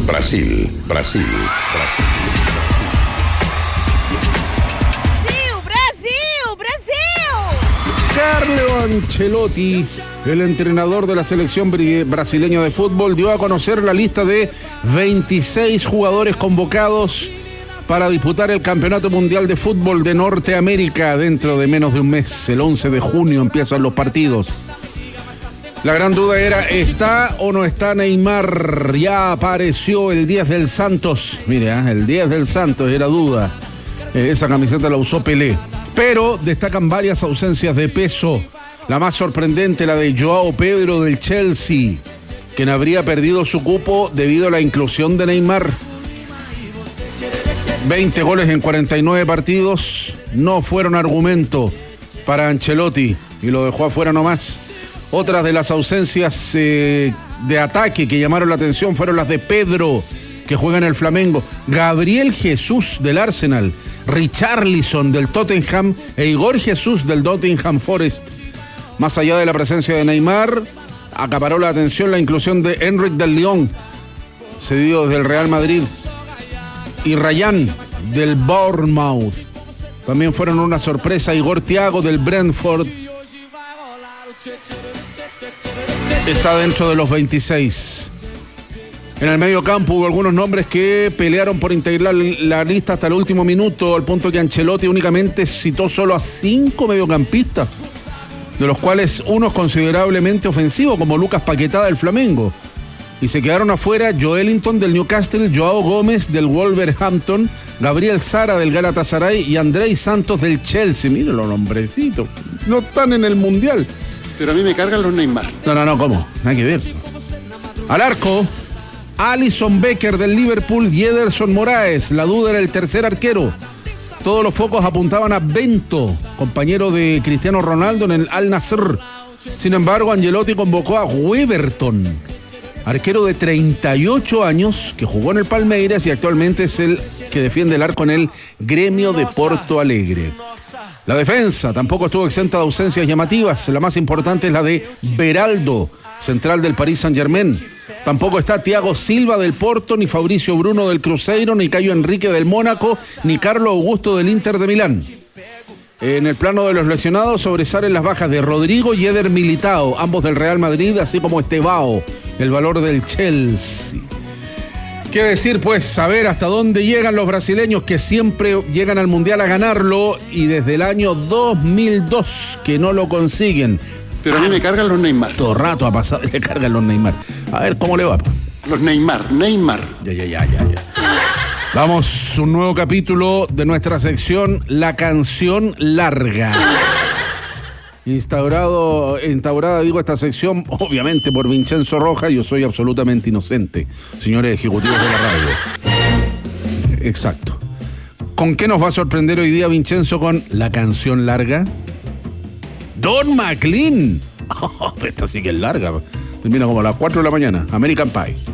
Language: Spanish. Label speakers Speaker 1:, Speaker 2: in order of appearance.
Speaker 1: Brasil.
Speaker 2: Carlo Ancelotti, el entrenador de la selección brasileña de fútbol, dio a conocer la lista de 26 jugadores convocados para disputar el Campeonato Mundial de Fútbol de Norteamérica dentro de menos de un mes. El 11 de junio empiezan los partidos. La gran duda era, ¿está o no está Neymar? Ya apareció el 10 del Santos. Mire, el 10 del Santos era duda. Esa camiseta la usó Pelé. Pero destacan varias ausencias de peso. La más sorprendente, la de Joao Pedro del Chelsea, quien habría perdido su cupo debido a la inclusión de Neymar. 20 goles en 49 partidos no fueron argumento para Ancelotti y lo dejó afuera nomás. Otras de las ausencias de ataque que llamaron la atención fueron las de Pedro, que juega en el Flamengo, Gabriel Jesús del Arsenal, Richarlison del Tottenham e Igor Jesús del Nottingham Forest. Más allá de la presencia de Neymar, acaparó la atención la inclusión de Enric del Lyon, cedido desde el Real Madrid, y Ryan del Bournemouth. También fueron una sorpresa Igor Thiago del Brentford. Está dentro de los 26. En el medio campo hubo algunos nombres que pelearon por integrar la lista hasta el último minuto, al punto que Ancelotti únicamente citó solo a 5 mediocampistas, de los cuales uno es considerablemente ofensivo, como Lucas Paquetá del Flamengo. Y se quedaron afuera Joelinton del Newcastle, Joao Gómez del Wolverhampton, Gabriel Sara del Galatasaray y Andrei Santos del Chelsea. Miren los nombrecitos, no están en el Mundial.
Speaker 3: Pero a mí me cargan los Neymar.
Speaker 2: No, ¿cómo? Nada que ver. Al arco, Alisson Becker del Liverpool y Ederson Moraes. La duda era el tercer arquero. Todos los focos apuntaban a Bento, compañero de Cristiano Ronaldo en el Al Nassr. Sin embargo, Ancelotti convocó a Weberton, arquero de 38 años, que jugó en el Palmeiras y actualmente es el que defiende el arco en el Gremio de Porto Alegre. La defensa tampoco estuvo exenta de ausencias llamativas. La más importante es la de Beraldo, central del Paris Saint-Germain. Tampoco está Thiago Silva del Porto, ni Fabricio Bruno del Cruzeiro, ni Caio Henrique del Mónaco, ni Carlo Augusto del Inter de Milán. En el plano de los lesionados sobresalen las bajas de Rodrigo y Eder Militao, ambos del Real Madrid, así como Estevao, el valor del Chelsea. ¿Qué decir, pues? Saber hasta dónde llegan los brasileños, que siempre llegan al Mundial a ganarlo, y desde el año 2002 que no lo consiguen.
Speaker 3: Pero a mí me cargan los Neymar.
Speaker 2: Todo rato ha pasado, le cargan los Neymar. A ver, ¿cómo le va?
Speaker 3: Los Neymar.
Speaker 2: Ya. Vamos, un nuevo capítulo de nuestra sección La Canción Larga. Instaurada, digo, esta sección, obviamente, por Vincenzo Rojas. Yo soy absolutamente inocente, señores ejecutivos de la radio. Exacto. ¿Con qué nos va a sorprender hoy día Vincenzo con La Canción Larga? Don McLean. Esta sí que es larga. Termina como a las 4 de la mañana. American Pie.